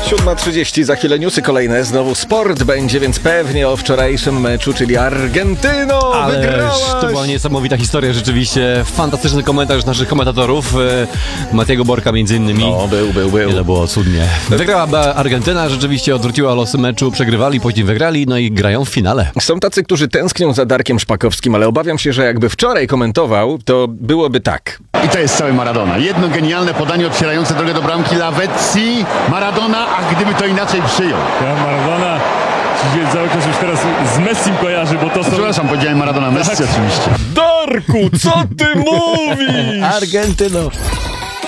7:30, za chwilę newsy kolejne, znowu sport będzie, więc pewnie o wczorajszym meczu, czyli Argentyno, wygrałaś! To była niesamowita historia, rzeczywiście. Fantastyczny komentarz naszych komentatorów, Matiego Borka między innymi. No, był. To było cudnie. Wygrała Argentyna, rzeczywiście odwróciła losy meczu, przegrywali, później wygrali, no i grają w finale. Są tacy, którzy tęsknią za Darkiem Szpakowskim, ale obawiam się, że jakby wczoraj komentował, to byłoby tak. I to jest cały Maradona. Jedno genialne podanie otwierające drogę do bramki Lavezzi. Maradona, a gdyby to inaczej przyjął. Ja Maradona się cały czas już teraz z Messim kojarzy, bo to są... Przepraszam, powiedziałem Maradona, Messi oczywiście. Darku, co ty mówisz? Argentyno!